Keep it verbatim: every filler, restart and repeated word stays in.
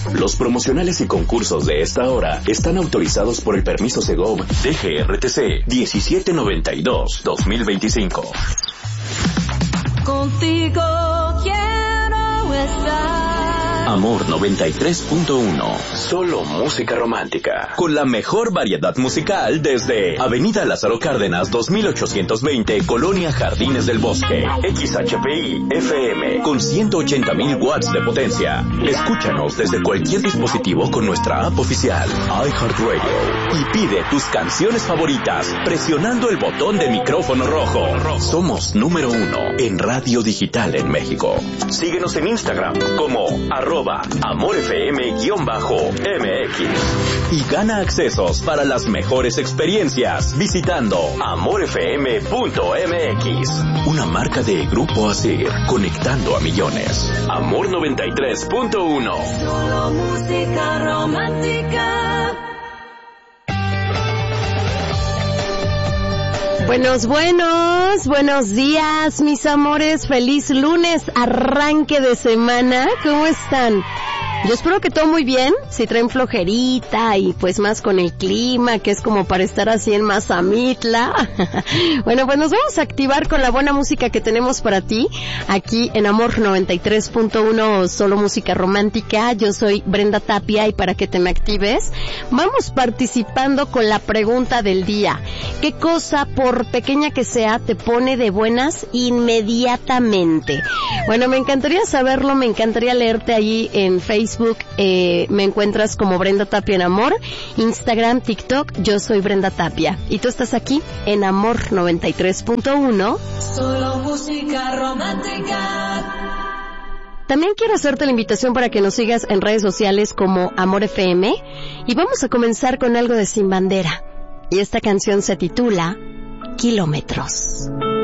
Los promocionales y concursos de esta hora están autorizados por el permiso Segov D G R T C diecisiete noventa y dos guión dos mil veinticinco. Contigo quiero estar. Amor noventa y tres punto uno. Solo música romántica. Con la mejor variedad musical desde Avenida Lázaro Cárdenas dos mil ochocientos veinte, Colonia Jardines del Bosque. X H P I F M con ciento ochenta mil watts de potencia. Escúchanos desde cualquier dispositivo con nuestra app oficial iHeartRadio y pide tus canciones favoritas presionando el botón de micrófono rojo. Somos número uno en radio digital en México. Síguenos en Instagram como arroba amorfm-M X y gana accesos para las mejores experiencias visitando amorfm punto M X. Una marca de Grupo Asir, conectando a millones. Amor noventa y tres punto uno. Solo música romántica. Buenos, buenos, buenos días, mis amores. Feliz lunes, arranque de semana. ¿Cómo están? Yo espero que todo muy bien, si traen flojerita y pues más con el clima, que es como para estar así en Mazamitla. Bueno, pues nos vamos a activar con la buena música que tenemos para ti, aquí en Amor noventa y tres punto uno, solo música romántica. Yo soy Brenda Tapia y para que te me actives, vamos participando con la pregunta del día. ¿Qué cosa, por pequeña que sea, te pone de buenas inmediatamente? Bueno, me encantaría saberlo, me encantaría leerte allí en Facebook. Facebook, eh, me encuentras como Brenda Tapia en Amor, Instagram, TikTok, yo soy Brenda Tapia. Y tú estás aquí en Amor noventa y tres punto uno. Solo música romántica. También quiero hacerte la invitación para que nos sigas en redes sociales como Amor F M. Y vamos a comenzar con algo de Sin Bandera. Y esta canción se titula Kilómetros.